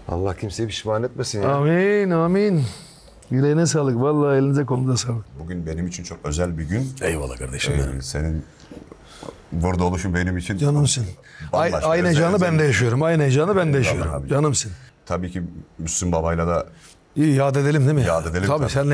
Allah kimseyi pişman etmesin ya. Amin amin. Yüreğine sağlık. Vallahi elinize kolunuza sağlık. Bugün benim için çok özel bir gün. Eyvallah kardeşim benim. Senin burada oluşun benim için Canımsın. bambaşka, Aynı özel- heyecanı özel ben de bir şey. yaşıyorum. Aynı heyecanı ben de yaşıyorum. abi. Canımsın. Tabii ki Müslüm Baba'yla da İyi yad edelim değil mi? Yad edelim Tabii tabii. sen